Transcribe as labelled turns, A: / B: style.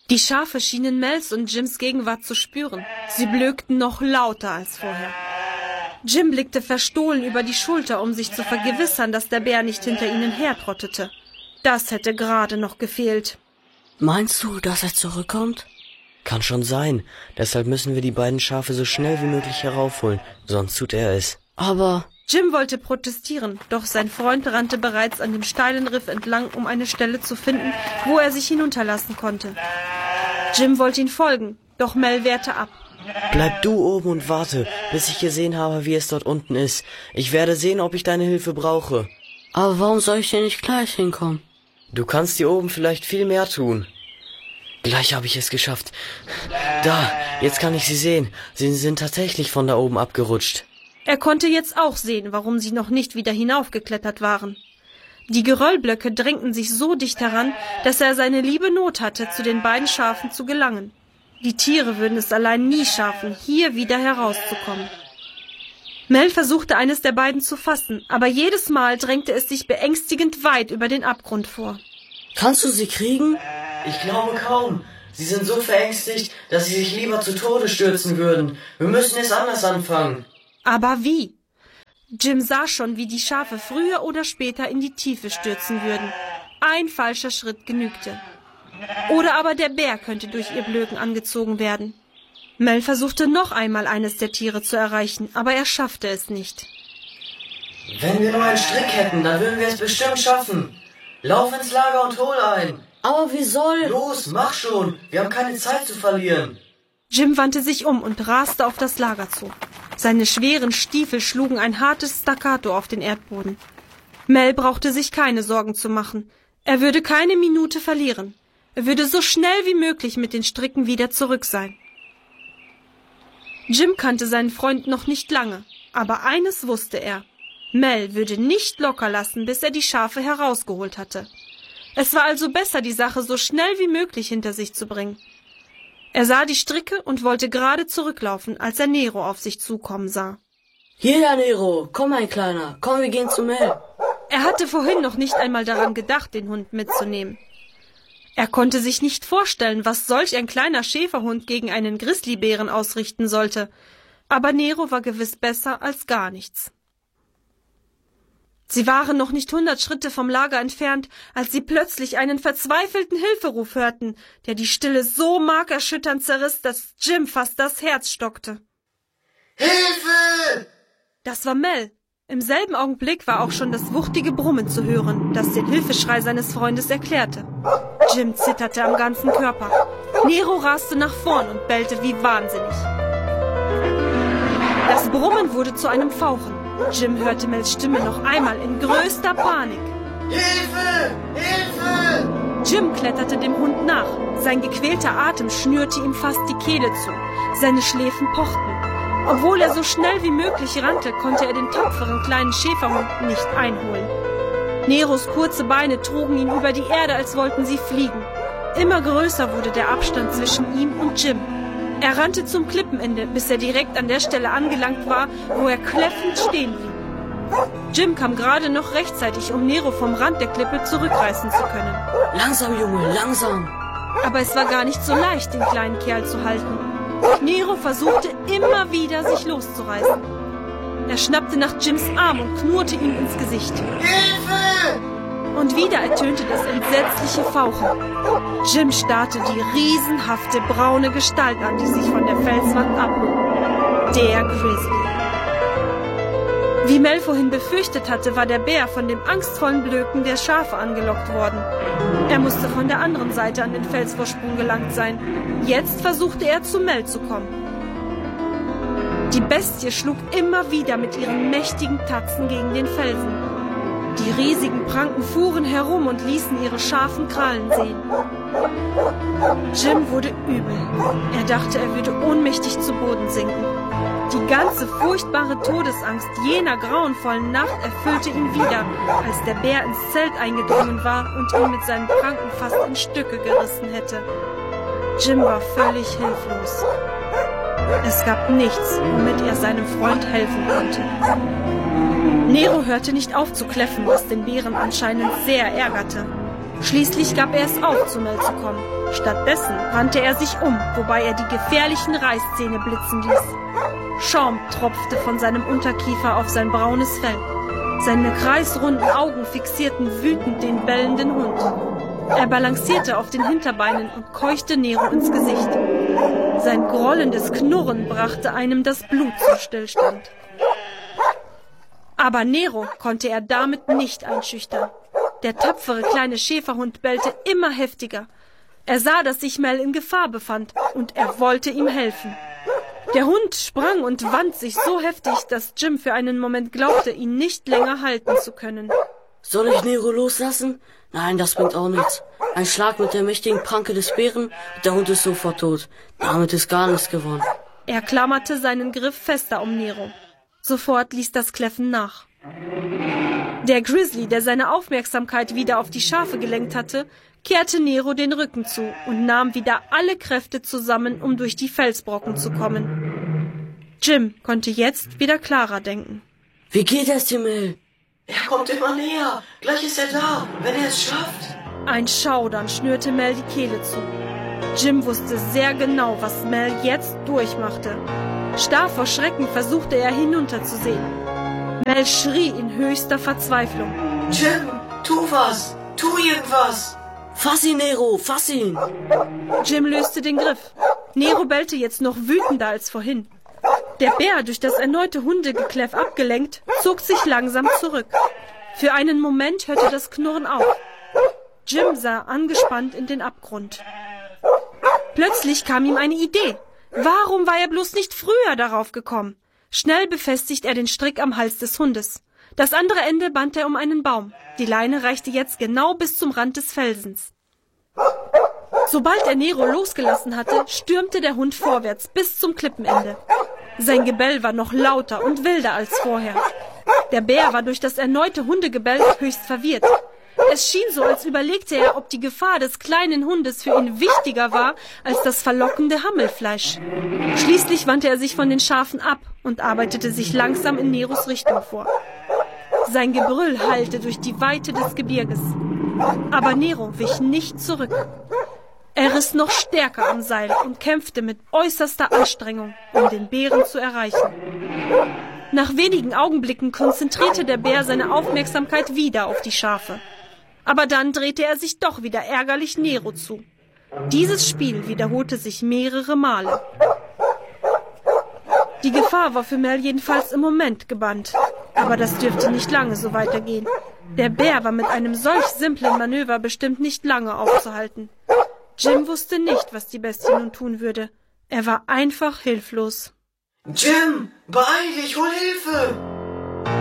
A: Die Schafe schienen Mels und Jims Gegenwart zu spüren. Sie blökten noch lauter als vorher. Jim blickte verstohlen über die Schulter, um sich zu vergewissern, dass der Bär nicht hinter ihnen hertrottete. Das hätte gerade noch gefehlt.
B: Meinst du, dass er zurückkommt?
C: Kann schon sein. Deshalb müssen wir die beiden Schafe so schnell wie möglich heraufholen, sonst tut er es.
B: Aber...
A: Jim wollte protestieren, doch sein Freund rannte bereits an dem steilen Riff entlang, um eine Stelle zu finden, wo er sich hinunterlassen konnte. Jim wollte ihn folgen, doch Mel wehrte ab.
C: Bleib du oben und warte, bis ich gesehen habe, wie es dort unten ist. Ich werde sehen, ob ich deine Hilfe brauche.
B: Aber warum soll ich denn nicht gleich hinkommen?
C: Du kannst hier oben vielleicht viel mehr tun. Gleich habe ich es geschafft. Da, jetzt kann ich sie sehen. Sie sind tatsächlich von da oben abgerutscht.
A: Er konnte jetzt auch sehen, warum sie noch nicht wieder hinaufgeklettert waren. Die Geröllblöcke drängten sich so dicht heran, dass er seine liebe Not hatte, zu den beiden Schafen zu gelangen. Die Tiere würden es allein nie schaffen, hier wieder herauszukommen. Mel versuchte, eines der beiden zu fassen, aber jedes Mal drängte es sich beängstigend weit über den Abgrund vor.
B: Kannst du sie kriegen?
C: Ich glaube kaum. Sie sind so verängstigt, dass sie sich lieber zu Tode stürzen würden. Wir müssen es anders anfangen.
A: Aber wie? Jim sah schon, wie die Schafe früher oder später in die Tiefe stürzen würden. Ein falscher Schritt genügte. Oder aber der Bär könnte durch ihr Blöken angezogen werden. Mel versuchte noch einmal, eines der Tiere zu erreichen, aber er schaffte es nicht.
C: Wenn wir nur einen Strick hätten, dann würden wir es bestimmt schaffen. Lauf ins Lager und hol einen.
B: Aber wie soll...
C: Los, mach schon. Wir haben keine Zeit zu verlieren.
A: Jim wandte sich um und raste auf das Lager zu. Seine schweren Stiefel schlugen ein hartes Staccato auf den Erdboden. Mel brauchte sich keine Sorgen zu machen. Er würde keine Minute verlieren. Er würde so schnell wie möglich mit den Stricken wieder zurück sein. Jim kannte seinen Freund noch nicht lange, aber eines wusste er. Mel würde nicht locker lassen, bis er die Schafe herausgeholt hatte. Es war also besser, die Sache so schnell wie möglich hinter sich zu bringen. Er sah die Stricke und wollte gerade zurücklaufen, als er Nero auf sich zukommen sah.
B: Hierher, Nero. Komm, mein Kleiner. Komm, wir gehen zu Mel.
A: Er hatte vorhin noch nicht einmal daran gedacht, den Hund mitzunehmen. Er konnte sich nicht vorstellen, was solch ein kleiner Schäferhund gegen einen Grizzlybären ausrichten sollte. Aber Nero war gewiss besser als gar nichts. Sie waren noch nicht 100 Schritte vom Lager entfernt, als sie plötzlich einen verzweifelten Hilferuf hörten, der die Stille so markerschütternd zerriss, dass Jim fast das Herz stockte.
C: Hilfe!
A: Das war Mel. Im selben Augenblick war auch schon das wuchtige Brummen zu hören, das den Hilfeschrei seines Freundes erklärte. Jim zitterte am ganzen Körper. Nero raste nach vorn und bellte wie wahnsinnig. Das Brummen wurde zu einem Fauchen. Jim hörte Mels Stimme noch einmal in größter Panik.
C: Hilfe! Hilfe!
A: Jim kletterte dem Hund nach. Sein gequälter Atem schnürte ihm fast die Kehle zu. Seine Schläfen pochten. Obwohl er so schnell wie möglich rannte, konnte er den tapferen kleinen Schäferhund nicht einholen. Neros kurze Beine trugen ihn über die Erde, als wollten sie fliegen. Immer größer wurde der Abstand zwischen ihm und Jim. Er rannte zum Klippenende, bis er direkt an der Stelle angelangt war, wo er kläffend stehen blieb. Jim kam gerade noch rechtzeitig, um Nero vom Rand der Klippe zurückreißen zu können.
B: Langsam, Junge, langsam.
A: Aber es war gar nicht so leicht, den kleinen Kerl zu halten. Nero versuchte immer wieder, sich loszureißen. Er schnappte nach Jims Arm und knurrte ihm ins Gesicht.
C: Hilfe!
A: Und wieder ertönte das entsetzliche Fauchen. Jim starrte die riesenhafte braune Gestalt an, die sich von der Felswand abhob. Der Grizzly. Wie Mel vorhin befürchtet hatte, war der Bär von dem angstvollen Blöken der Schafe angelockt worden. Er musste von der anderen Seite an den Felsvorsprung gelangt sein. Jetzt versuchte er, zu Mel zu kommen. Die Bestie schlug immer wieder mit ihren mächtigen Tatzen gegen den Felsen. Die riesigen Pranken fuhren herum und ließen ihre scharfen Krallen sehen. Jim wurde übel. Er dachte, er würde ohnmächtig zu Boden sinken. Die ganze furchtbare Todesangst jener grauenvollen Nacht erfüllte ihn wieder, als der Bär ins Zelt eingedrungen war und ihn mit seinen Pranken fast in Stücke gerissen hätte. Jim war völlig hilflos. Es gab nichts, womit er seinem Freund helfen konnte. Nero hörte nicht auf zu kläffen, was den Bären anscheinend sehr ärgerte. Schließlich gab er es auf, zu Mel zu kommen. Stattdessen wandte er sich um, wobei er die gefährlichen Reißzähne blitzen ließ. Schaum tropfte von seinem Unterkiefer auf sein braunes Fell. Seine kreisrunden Augen fixierten wütend den bellenden Hund. Er balancierte auf den Hinterbeinen und keuchte Nero ins Gesicht. Sein grollendes Knurren brachte einem das Blut zum Stillstand. Aber Nero konnte er damit nicht einschüchtern. Der tapfere kleine Schäferhund bellte immer heftiger. Er sah, dass sich Mel in Gefahr befand, und er wollte ihm helfen. Der Hund sprang und wand sich so heftig, dass Jim für einen Moment glaubte, ihn nicht länger halten zu können.
B: Soll ich Nero loslassen? Nein, das bringt auch nichts. Ein Schlag mit der mächtigen Pranke des Bären und der Hund ist sofort tot. Damit ist gar nichts gewonnen.
A: Er klammerte seinen Griff fester um Nero. Sofort ließ das Kläffen nach. Der Grizzly, der seine Aufmerksamkeit wieder auf die Schafe gelenkt hatte, kehrte Nero den Rücken zu und nahm wieder alle Kräfte zusammen, um durch die Felsbrocken zu kommen. Jim konnte jetzt wieder klarer denken.
B: Wie geht es dir, Mel?
C: Er kommt immer näher. Gleich ist er da, wenn er es schafft.
A: Ein Schaudern schnürte Mel die Kehle zu. Jim wusste sehr genau, was Mel jetzt durchmachte. Starr vor Schrecken versuchte er hinunterzusehen. Mel schrie in höchster Verzweiflung.
C: Jim, tu was! Tu irgendwas!
B: Fass ihn, Nero, fass ihn!
A: Jim löste den Griff. Nero bellte jetzt noch wütender als vorhin. Der Bär, durch das erneute Hundegekläff abgelenkt, zog sich langsam zurück. Für einen Moment hörte das Knurren auf. Jim sah angespannt in den Abgrund. Plötzlich kam ihm eine Idee. Warum war er bloß nicht früher darauf gekommen? Schnell befestigt er den Strick am Hals des Hundes. Das andere Ende band er um einen Baum. Die Leine reichte jetzt genau bis zum Rand des Felsens. Sobald er Nero losgelassen hatte, stürmte der Hund vorwärts bis zum Klippenende. Sein Gebell war noch lauter und wilder als vorher. Der Bär war durch das erneute Hundegebell höchst verwirrt. Es schien so, als überlegte er, ob die Gefahr des kleinen Hundes für ihn wichtiger war als das verlockende Hammelfleisch. Schließlich wandte er sich von den Schafen ab und arbeitete sich langsam in Neros Richtung vor. Sein Gebrüll hallte durch die Weite des Gebirges. Aber Nero wich nicht zurück. Er riss noch stärker am Seil und kämpfte mit äußerster Anstrengung, um den Bären zu erreichen. Nach wenigen Augenblicken konzentrierte der Bär seine Aufmerksamkeit wieder auf die Schafe. Aber dann drehte er sich doch wieder ärgerlich Nero zu. Dieses Spiel wiederholte sich mehrere Male. Die Gefahr war für Mel jedenfalls im Moment gebannt. Aber das dürfte nicht lange so weitergehen. Der Bär war mit einem solch simplen Manöver bestimmt nicht lange aufzuhalten. Jim wusste nicht, was die Bestie nun tun würde. Er war einfach hilflos.
C: Jim, beeil dich, hol Hilfe!